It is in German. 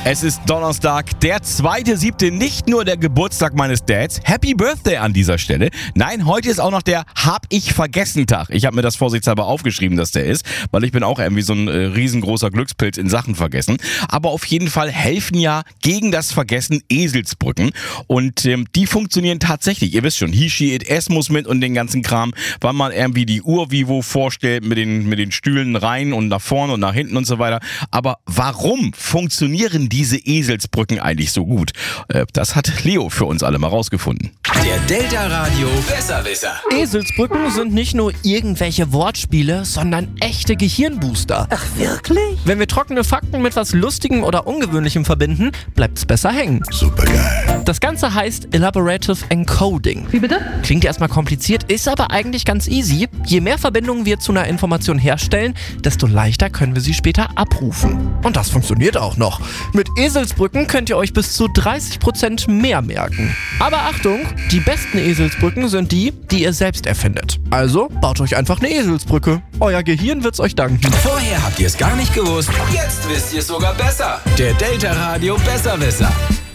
Es ist Donnerstag, der 2.7., nicht nur der Geburtstag meines Dads. Happy Birthday an dieser Stelle. Nein, heute ist auch noch der Hab-ich-vergessen-Tag. Ich habe mir das vorsichtshalber aufgeschrieben, dass der ist, weil ich bin auch irgendwie so ein riesengroßer Glückspilz in Sachen vergessen. Aber auf jeden Fall helfen ja gegen das Vergessen Eselsbrücken. Und die funktionieren tatsächlich. Ihr wisst schon, he, she, it, es muss mit und den ganzen Kram, weil man irgendwie die Uhr wie wo vorstellt mit den Stühlen rein und nach vorne und nach hinten und so weiter. Aber warum funktionieren diese Eselsbrücken eigentlich so gut? Das hat Leo für uns alle mal rausgefunden. Der Delta Radio Besserwisser. Eselsbrücken sind nicht nur irgendwelche Wortspiele, sondern echte Gehirnbooster. Ach, wirklich? Wenn wir trockene Fakten mit was Lustigem oder Ungewöhnlichem verbinden, bleibt's besser hängen. Supergeil. Das Ganze heißt Elaborative Encoding. Wie bitte? Klingt erstmal kompliziert, ist aber eigentlich ganz easy. Je mehr Verbindungen wir zu einer Information herstellen, desto leichter können wir sie später abrufen. Und das funktioniert auch noch. Mit Eselsbrücken könnt ihr euch bis zu 30% mehr merken. Aber Achtung, die besten Eselsbrücken sind die ihr selbst erfindet. Also baut euch einfach eine Eselsbrücke. Euer Gehirn wird's euch danken. Vorher habt ihr es gar nicht gewusst. Jetzt wisst ihr es sogar besser. Der Delta Radio Besserwisser.